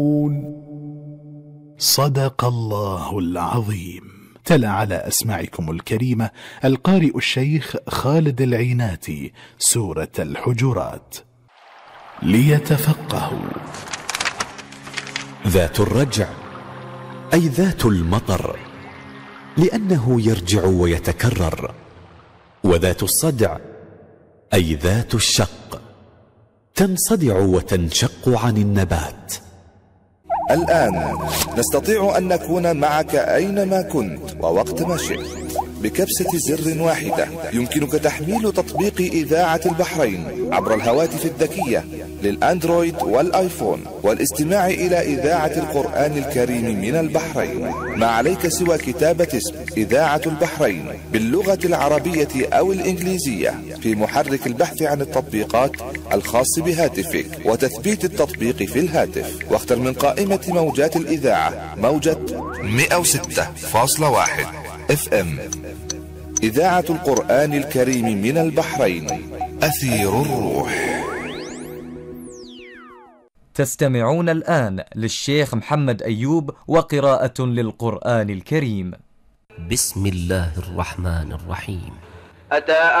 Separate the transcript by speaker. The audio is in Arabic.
Speaker 1: صدق الله العظيم. تلا على أسماعكم الكريمة القارئ الشيخ خالد العيناتي سورة الحجرات. ليتفقهوا.
Speaker 2: ذات الرجع أي ذات المطر، لأنه يرجع ويتكرر. وذات الصدع أي ذات الشق، تنصدع وتنشق عن النبات.
Speaker 3: الآن نستطيع أن نكون معك أينما كنت ووقت ما شئت. بكبسة زر واحدة يمكنك تحميل تطبيق إذاعة البحرين عبر الهواتف الذكية للأندرويد والآيفون والاستماع إلى إذاعة القرآن الكريم من البحرين. ما عليك سوى كتابة اسم إذاعة البحرين باللغة العربية أو الإنجليزية في محرك البحث عن التطبيقات الخاص بهاتفك وتثبيت التطبيق في الهاتف، واختر من قائمة موجات الإذاعة موجة 106.1 FM. إذاعة القرآن الكريم من البحرين، أثير الروح.
Speaker 4: تستمعون الآن للشيخ محمد أيوب وقراءة للقرآن الكريم.
Speaker 5: بسم الله الرحمن الرحيم.
Speaker 6: أتى